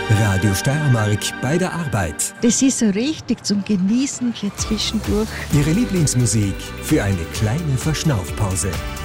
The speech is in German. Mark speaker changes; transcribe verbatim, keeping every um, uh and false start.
Speaker 1: Radio Steiermark bei der Arbeit.
Speaker 2: Das ist so richtig zum Genießen für zwischendurch.
Speaker 1: Ihre Lieblingsmusik für eine kleine Verschnaufpause.